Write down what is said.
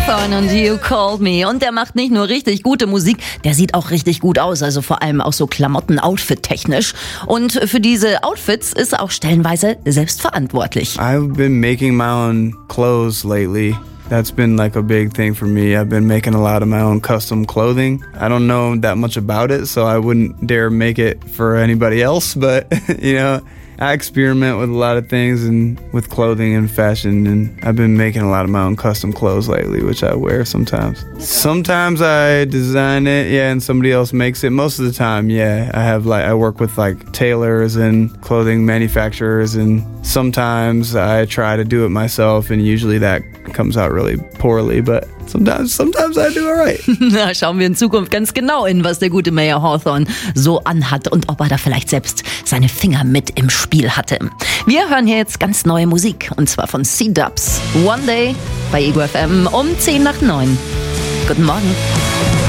Hawthorne und You Called Me. Und der macht nicht nur richtig gute Musik, der sieht auch richtig gut aus. Also vor allem auch so Klamotten-Outfit-technisch. Und für diese Outfits ist er auch stellenweise selbstverantwortlich. I've been making my own clothes lately. That's been like a big thing for me. I've been making a lot of my own custom clothing. I don't know that much about it, so I wouldn't dare make it for anybody else, but I experiment with a lot of things and with clothing and fashion, and I've been making a lot of my own custom clothes lately, which I wear sometimes. Sometimes I design it, and somebody else makes it. Most of the time, I work with tailors and clothing manufacturers, and sometimes I try to do it myself, and usually that comes out really poorly, but sometimes I do it right. Na, schauen wir in Zukunft ganz genau hin, was der gute Mayer Hawthorne so anhat und ob er da vielleicht selbst seine Finger mit im Spiel hatte. Wir hören hier jetzt ganz neue Musik, und zwar von C-Dubs. One Day bei Ego FM um 8:50. Guten Morgen.